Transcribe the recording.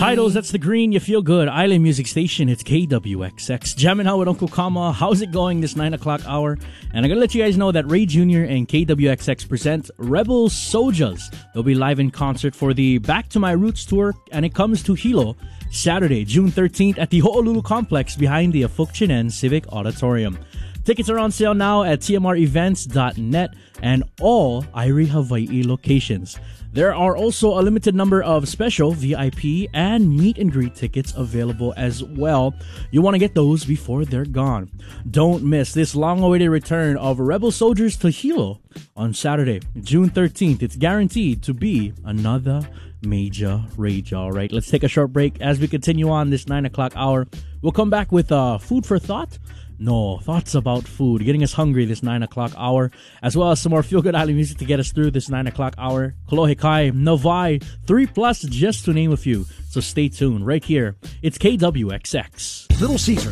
Titles, that's the green, you feel good. Island Music Station, it's KWXX. Jamming out with Uncle Kama. How's it going this 9 o'clock hour? And I'm going to let you guys know that Ray Jr. and KWXX present Rebel Souljas. They'll be live in concert for the Back to My Roots tour, and it comes to Hilo Saturday, June 13th at the Ho'olulu Complex behind the Afuk Chinen Civic Auditorium. Tickets are on sale now at tmrevents.net and all Irie Hawaii locations. There are also a limited number of special VIP and meet and greet tickets available as well. You want to get those before they're gone. Don't miss this long-awaited return of Rebel Souljas to Hilo on Saturday, June 13th. It's guaranteed to be another major rage. All right, let's take a short break as we continue on this 9 o'clock hour. We'll come back with food for thought. No, thoughts about food, getting us hungry this 9 o'clock hour, as well as some more feel-good island music to get us through this 9 o'clock hour. Kolohe Kai, Novai, 3+, just to name a few. So stay tuned right here. It's KWXX. Little Caesars